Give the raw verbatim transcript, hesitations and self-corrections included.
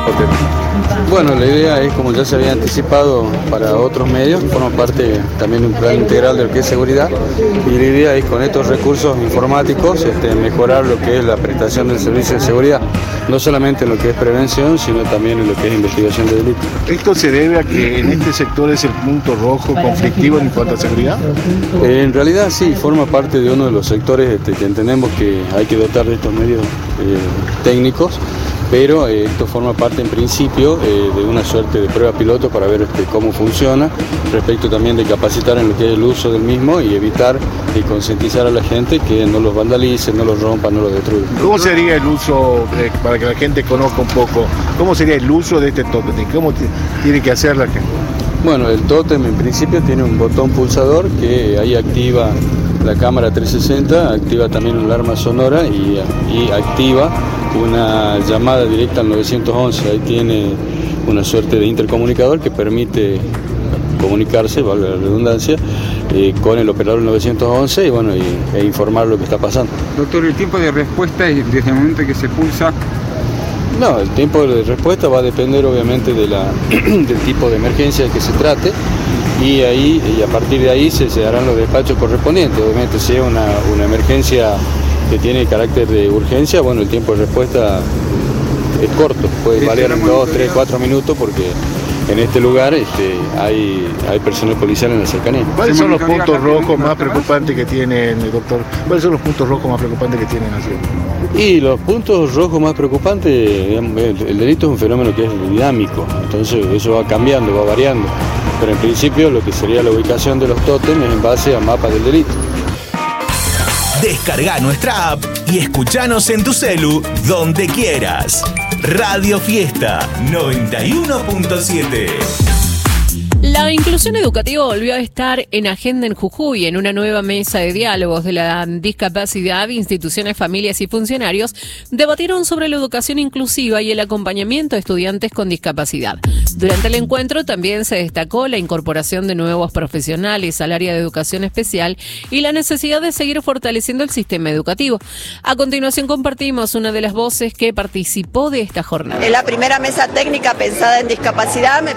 Okay. Bueno, la idea es, como ya se había anticipado para otros medios, forma parte también de un plan integral de lo que es seguridad, y la idea es con estos recursos informáticos este, mejorar lo que es la prestación del servicio de seguridad, no solamente en lo que es prevención, sino también en lo que es investigación de delitos. ¿Esto se debe a que en este sector es el punto rojo conflictivo en cuanto a seguridad? Eh, en realidad sí, forma parte de uno de los sectores este, que entendemos que hay que dotar de estos medios eh, técnicos, pero eh, esto forma parte en principio eh, de una suerte de prueba piloto para ver este, cómo funciona, respecto también de capacitar en lo que es el uso del mismo y evitar y concientizar a la gente que no los vandalicen, no los rompan, no los destruyan. ¿Cómo sería el uso, eh, para que la gente conozca un poco, cómo sería el uso de este tótem? ¿Cómo t- tiene que hacer la gente? Bueno, el tótem en principio tiene un botón pulsador que ahí activa la cámara trescientos sesenta, activa también una alarma sonora y, y activa una llamada directa al nueve once. Ahí tiene una suerte de intercomunicador que permite comunicarse, valga la redundancia, eh, con el operador nueve once y bueno, y, e informar lo que está pasando. Doctor, ¿el tiempo de respuesta es desde el momento que se pulsa? No, el tiempo de respuesta va a depender obviamente de la, del tipo de emergencia que se trate, y ahí y a partir de ahí se, se harán los despachos correspondientes. Obviamente si es una, una emergencia que tiene carácter de urgencia, bueno, el tiempo de respuesta es corto, puede variar en dos, tres, cuatro minutos, porque en este lugar este, hay, hay personal policial en la cercanía. ¿Cuáles son los puntos rojos más preocupantes que tienen, doctor? ¿Cuáles son los puntos rojos más preocupantes que tienen así? Y los puntos rojos más preocupantes, digamos, el, el delito es un fenómeno que es dinámico, entonces eso va cambiando, va variando, pero en principio lo que sería la ubicación de los tótems es en base a mapas del delito. Descarga nuestra app y escuchanos en tu celu donde quieras. Radio Fiesta noventa y uno punto siete. La inclusión educativa volvió a estar en agenda en Jujuy en una nueva mesa de diálogos de la discapacidad. Instituciones, familias y funcionarios debatieron sobre la educación inclusiva y el acompañamiento a estudiantes con discapacidad. Durante el encuentro también se destacó la incorporación de nuevos profesionales al área de educación especial y la necesidad de seguir fortaleciendo el sistema educativo. A continuación compartimos una de las voces que participó de esta jornada. En la primera mesa técnica pensada en discapacidad me